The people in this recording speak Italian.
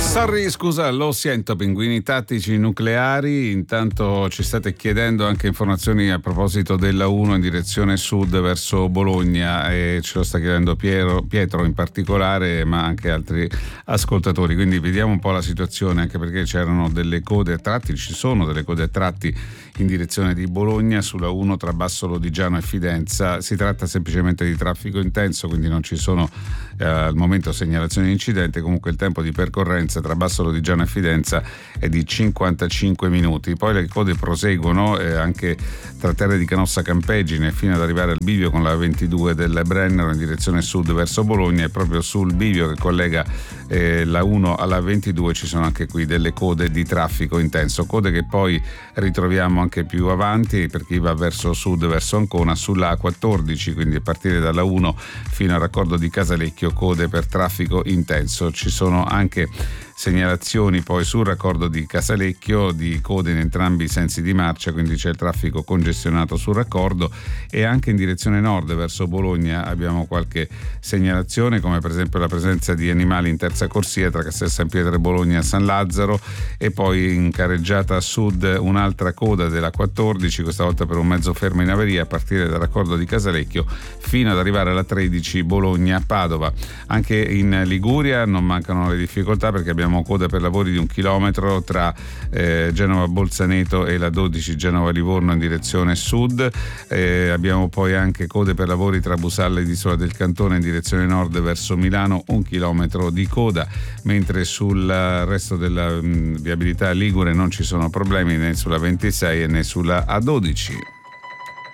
Sorry, scusa, lo sento, pinguini tattici nucleari. Intanto ci state chiedendo anche informazioni a proposito della 1 in direzione sud verso Bologna, e ce lo sta chiedendo Pietro in particolare, ma anche altri ascoltatori. Quindi vediamo un po' la situazione, anche perché c'erano delle code a tratti, ci sono delle code a tratti in direzione di Bologna sulla 1 tra Basso Lodigiano e Fidenza. Si tratta semplicemente di traffico intenso, quindi non ci sono al momento segnalazioni di incidente. Comunque il tempo di percorrenza tra Basso Lodigiano e Fidenza è di 55 minuti. Poi le code proseguono anche tra Terre di Canossa Campegine fino ad arrivare al bivio con la 22 del Brennero in direzione sud verso Bologna, e proprio sul bivio che collega la 1 alla 22 ci sono anche qui delle code di traffico intenso, code che poi ritroviamo anche più avanti per chi va verso sud, verso Ancona, sulla A14, quindi a partire dalla 1 fino al raccordo di Casalecchio, code per traffico intenso. Ci sono anche segnalazioni poi sul raccordo di Casalecchio di code in entrambi i sensi di marcia, quindi c'è il traffico congestionato sul raccordo, e anche in direzione nord verso Bologna abbiamo qualche segnalazione, come per esempio la presenza di animali in terza corsia tra Castel San Pietro e Bologna San Lazzaro, e poi in carreggiata a sud un'altra coda della 14, questa volta per un mezzo fermo in averia a partire dal raccordo di Casalecchio fino ad arrivare alla 13 Bologna-Padova. Anche in Liguria non mancano le difficoltà, perché abbiamo coda per lavori di 1 chilometro tra Genova Bolzaneto e la 12 Genova Livorno in direzione sud. Abbiamo poi anche code per lavori tra Busalla ed Isola del Cantone in direzione nord verso Milano, 1 chilometro di coda, mentre sul resto della viabilità ligure non ci sono problemi né sulla 26 né sulla A12.